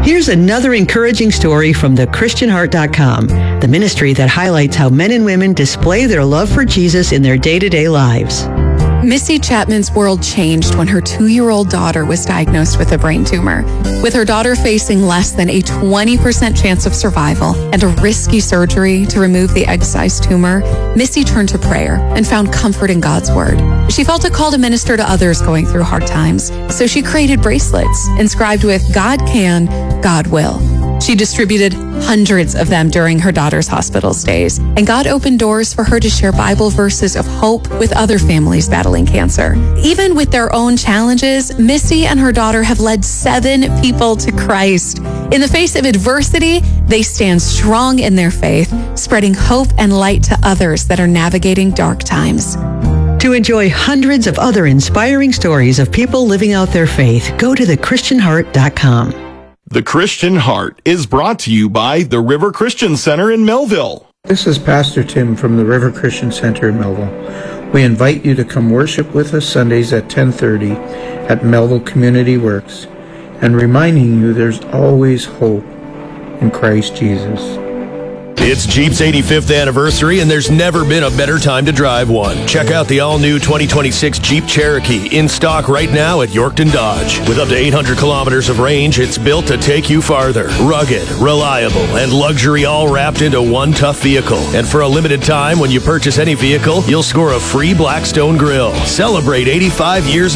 Here's another encouraging story from thechristianheart.com, the ministry that highlights how men and women display their love for Jesus in their day-to-day lives. Missy Chapman's world changed when her 2-year-old daughter was diagnosed with a brain tumor. With her daughter facing less than a 20% chance of survival and a risky surgery to remove the egg-sized tumor, Missy turned to prayer and found comfort in God's Word. She felt a call to minister to others going through hard times, so she created bracelets inscribed with "God can, God will." She distributed hundreds of them during her daughter's hospital stays, and God opened doors for her to share Bible verses of hope with other families battling cancer. Even with their own challenges, Missy and her daughter have led 7 people to Christ. In the face of adversity, they stand strong in their faith, spreading hope and light to others that are navigating dark times. To enjoy hundreds of other inspiring stories of people living out their faith, go to thechristianheart.com. The Christian Heart is brought to you by the River Christian Center in Melville. This is Pastor Tim from the River Christian Center in Melville. We invite you to come worship with us Sundays at 10:30 at Melville Community Works, and reminding you there's always hope in Christ Jesus. It's Jeep's 85th anniversary, and there's never been a better time to drive one. Check out the all-new 2026 Jeep Cherokee, in stock right now at Yorkton Dodge. With up to 800 kilometers of range, it's built to take you farther. Rugged, reliable, and luxury all wrapped into one tough vehicle. And for a limited time, when you purchase any vehicle, you'll score a free Blackstone grill. Celebrate 85 years